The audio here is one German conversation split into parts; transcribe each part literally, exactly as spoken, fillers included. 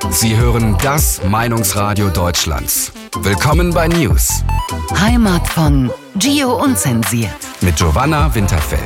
Sie hören das Meinungsradio Deutschlands. Willkommen bei News. Heimat von Gio Unzensiert. Mit Giovanna Winterfeld.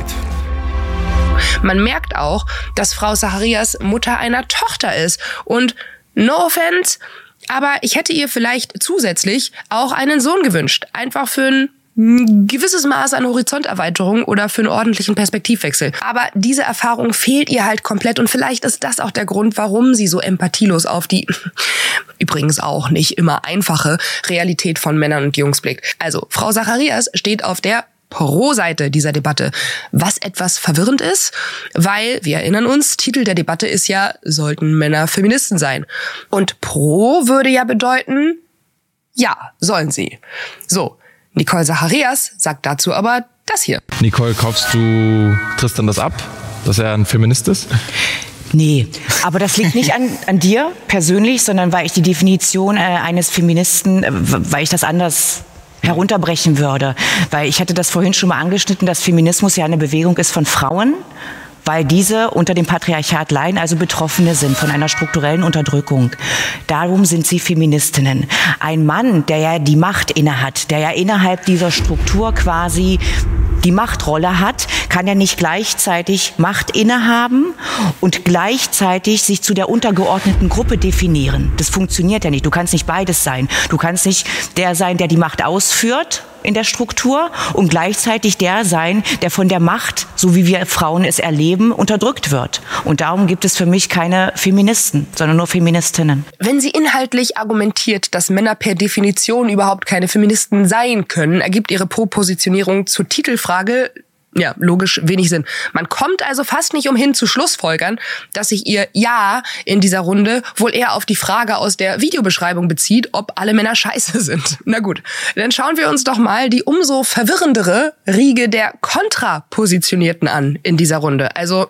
Man merkt auch, dass Frau Zacharias Mutter einer Tochter ist. Und no offense, aber ich hätte ihr vielleicht zusätzlich auch einen Sohn gewünscht. Einfach für ein gewisses Maß an Horizonterweiterung oder für einen ordentlichen Perspektivwechsel. Aber diese Erfahrung fehlt ihr halt komplett und vielleicht ist das auch der Grund, warum sie so empathielos auf die übrigens auch nicht immer einfache Realität von Männern und Jungs blickt. Also, Frau Zacharias steht auf der Pro-Seite dieser Debatte, was etwas verwirrend ist, weil, wir erinnern uns, Titel der Debatte ist ja, sollten Männer Feministen sein. Und Pro würde ja bedeuten, ja, sollen sie. So, Nicole Zacharias sagt dazu aber das hier. Nicole, kaufst du Tristan das ab, dass er ein Feminist ist? Nee, aber das liegt nicht an, an dir persönlich, sondern weil ich die Definition äh, eines Feministen, äh, weil ich das anders herunterbrechen würde. Weil ich hatte das vorhin schon mal angeschnitten, dass Feminismus ja eine Bewegung ist von Frauen, weil diese unter dem Patriarchat leiden, also Betroffene sind von einer strukturellen Unterdrückung. Darum sind sie Feministinnen. Ein Mann, der ja die Macht innehat, der ja innerhalb dieser Struktur quasi die Machtrolle hat, kann ja nicht gleichzeitig Macht innehaben und gleichzeitig sich zu der untergeordneten Gruppe definieren. Das funktioniert ja nicht. Du kannst nicht beides sein. Du kannst nicht der sein, der die Macht ausführt in der Struktur und gleichzeitig der sein, der von der Macht, so wie wir Frauen es erleben, unterdrückt wird. Und darum gibt es für mich keine Feministen, sondern nur Feministinnen. Wenn sie inhaltlich argumentiert, dass Männer per Definition überhaupt keine Feministen sein können, ergibt ihre Propositionierung zur Titelfrage ja, logisch wenig Sinn. Man kommt also fast nicht umhin zu schlussfolgern, dass sich ihr Ja in dieser Runde wohl eher auf die Frage aus der Videobeschreibung bezieht, ob alle Männer scheiße sind. Na gut, dann schauen wir uns doch mal die umso verwirrendere Riege der Kontrapositionierten an in dieser Runde. Also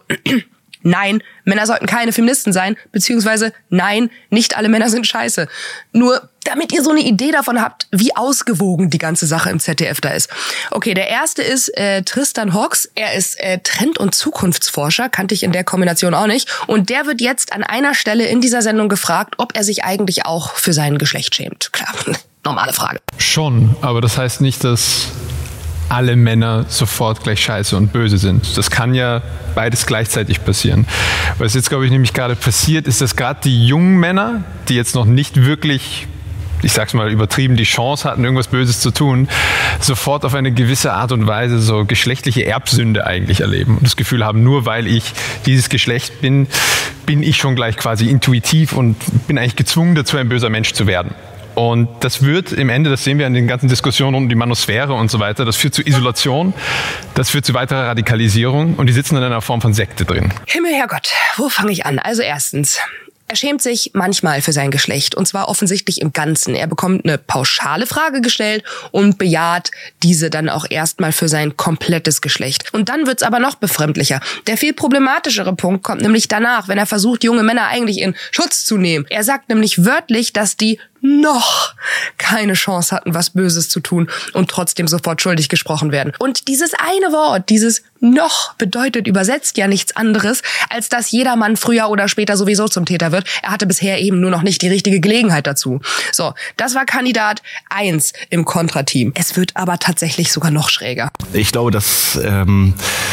nein, Männer sollten keine Feministen sein, beziehungsweise nein, nicht alle Männer sind scheiße. Nur damit ihr so eine Idee davon habt, wie ausgewogen die ganze Sache im Z D F da ist. Okay, der erste ist äh, Tristan Hawks. Er ist äh, Trend- und Zukunftsforscher, kannte ich in der Kombination auch nicht. Und der wird jetzt an einer Stelle in dieser Sendung gefragt, ob er sich eigentlich auch für sein Geschlecht schämt. Klar, normale Frage. Schon, aber das heißt nicht, dass alle Männer sofort gleich scheiße und böse sind. Das kann ja beides gleichzeitig passieren. Was jetzt, glaube ich, nämlich gerade passiert, ist, dass gerade die jungen Männer, die jetzt noch nicht wirklich, ich sag's mal übertrieben, die Chance hatten, irgendwas Böses zu tun, sofort auf eine gewisse Art und Weise so geschlechtliche Erbsünde eigentlich erleben und das Gefühl haben, nur weil ich dieses Geschlecht bin, bin ich schon gleich quasi intuitiv und bin eigentlich gezwungen dazu, ein böser Mensch zu werden. Und das wird im Ende, das sehen wir in den ganzen Diskussionen um die Manosphäre und so weiter, das führt zu Isolation, das führt zu weiterer Radikalisierung und die sitzen in einer Form von Sekte drin. Himmel, Herrgott, wo fange ich an? Also erstens, er schämt sich manchmal für sein Geschlecht und zwar offensichtlich im Ganzen. Er bekommt eine pauschale Frage gestellt und bejaht diese dann auch erstmal für sein komplettes Geschlecht. Und dann wird's aber noch befremdlicher. Der viel problematischere Punkt kommt nämlich danach, wenn er versucht, junge Männer eigentlich in Schutz zu nehmen. Er sagt nämlich wörtlich, dass die noch keine Chance hatten, was Böses zu tun und trotzdem sofort schuldig gesprochen werden. Und dieses eine Wort, dieses noch, bedeutet übersetzt ja nichts anderes, als dass jeder Mann früher oder später sowieso zum Täter wird. Er hatte bisher eben nur noch nicht die richtige Gelegenheit dazu. So, das war Kandidat eins im Kontrateam. Es wird aber tatsächlich sogar noch schräger. Ich glaube, dass, ähm,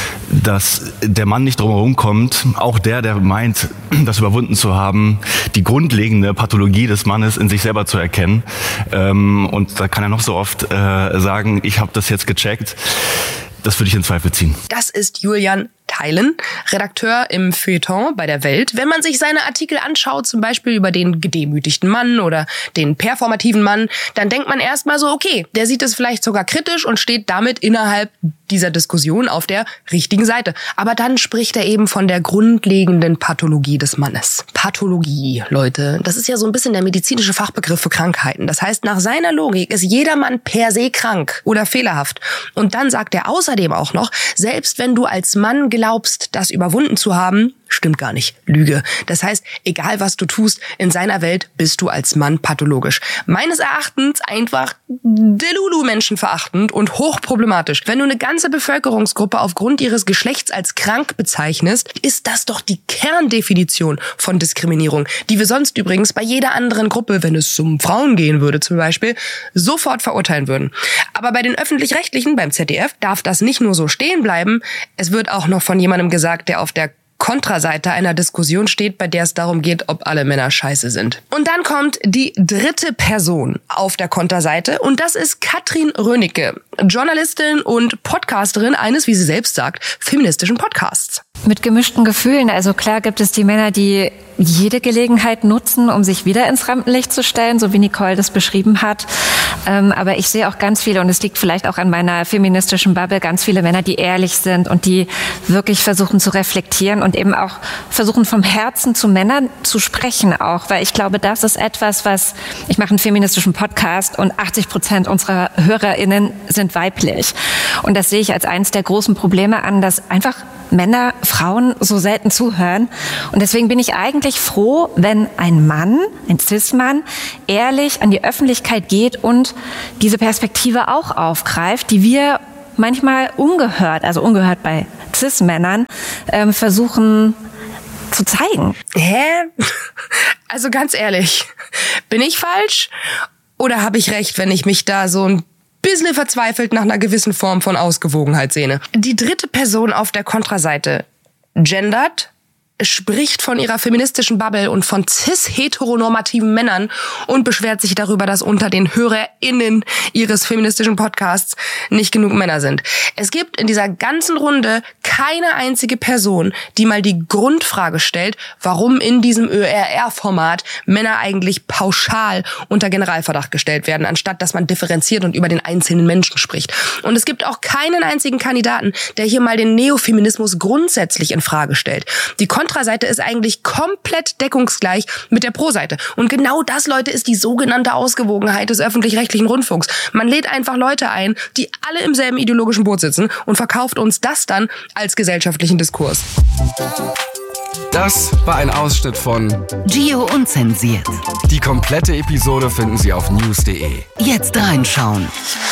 dass der Mann nicht drumherum kommt, auch der, der meint, das überwunden zu haben, die grundlegende Pathologie des Mannes in sich selber zu erkennen. Ähm, und da kann er noch so oft äh, sagen, ich habe das jetzt gecheckt. Das würde ich in Zweifel ziehen. Das ist Julian Theilen, Redakteur im Feuilleton bei der Welt. Wenn man sich seine Artikel anschaut, zum Beispiel über den gedemütigten Mann oder den performativen Mann, dann denkt man erstmal so, okay, der sieht es vielleicht sogar kritisch und steht damit innerhalb dieser Diskussion auf der richtigen Seite. Aber dann spricht er eben von der grundlegenden Pathologie des Mannes. Pathologie, Leute, das ist ja so ein bisschen der medizinische Fachbegriff für Krankheiten. Das heißt, nach seiner Logik ist jeder Mann per se krank oder fehlerhaft. Und dann sagt er außerdem auch noch, selbst wenn du als Mann glaubst, das überwunden zu haben, Stimmt gar nicht. Lüge. Das heißt, egal was du tust, in seiner Welt bist du als Mann pathologisch. Meines Erachtens einfach delulu menschenverachtend und hochproblematisch. Wenn du eine ganze Bevölkerungsgruppe aufgrund ihres Geschlechts als krank bezeichnest, ist das doch die Kerndefinition von Diskriminierung, die wir sonst übrigens bei jeder anderen Gruppe, wenn es um Frauen gehen würde zum Beispiel, sofort verurteilen würden. Aber bei den Öffentlich-Rechtlichen, beim Z D F, darf das nicht nur so stehen bleiben, es wird auch noch von jemandem gesagt, der auf der Kontraseite einer Diskussion steht, bei der es darum geht, ob alle Männer scheiße sind. Und dann kommt die dritte Person auf der Konterseite und das ist Katrin Rönecke, Journalistin und Podcasterin eines, wie sie selbst sagt, feministischen Podcasts. Mit gemischten Gefühlen. Also klar gibt es die Männer, die jede Gelegenheit nutzen, um sich wieder ins Rampenlicht zu stellen, so wie Nicole das beschrieben hat. Ähm, aber ich sehe auch ganz viele, und es liegt vielleicht auch an meiner feministischen Bubble, ganz viele Männer, die ehrlich sind und die wirklich versuchen zu reflektieren und eben auch versuchen, vom Herzen zu Männern zu sprechen auch. Weil ich glaube, das ist etwas, was, ich mache einen feministischen Podcast und achtzig Prozent unserer HörerInnen sind weiblich. Und das sehe ich als eines der großen Probleme an, dass einfach Männer, Frauen so selten zuhören. Und deswegen bin ich eigentlich froh, wenn ein Mann, ein Cis-Mann, ehrlich an die Öffentlichkeit geht und diese Perspektive auch aufgreift, die wir manchmal ungehört, also ungehört bei Cis-Männern, ähm, versuchen zu zeigen. Hä? Also ganz ehrlich, bin ich falsch? Oder habe ich recht, wenn ich mich da so ein bisschen verzweifelt nach einer gewissen Form von Ausgewogenheit sehne? Die dritte Person auf der Kontraseite gendert, spricht von ihrer feministischen Bubble und von cis-heteronormativen Männern und beschwert sich darüber, dass unter den HörerInnen ihres feministischen Podcasts nicht genug Männer sind. Es gibt in dieser ganzen Runde keine einzige Person, die mal die Grundfrage stellt, warum in diesem Ö R R-Format Männer eigentlich pauschal unter Generalverdacht gestellt werden, anstatt dass man differenziert und über den einzelnen Menschen spricht. Und es gibt auch keinen einzigen Kandidaten, der hier mal den Neofeminismus grundsätzlich in Frage stellt. Die Kontraseite ist eigentlich komplett deckungsgleich mit der Pro-Seite. Und genau das, Leute, ist die sogenannte Ausgewogenheit des öffentlich-rechtlichen Rundfunks. Man lädt einfach Leute ein, die alle im selben ideologischen Boot sitzen und verkauft uns das dann als gesellschaftlichen Diskurs. Das war ein Ausschnitt von Gio unzensiert. Die komplette Episode finden Sie auf news punkt de. Jetzt reinschauen.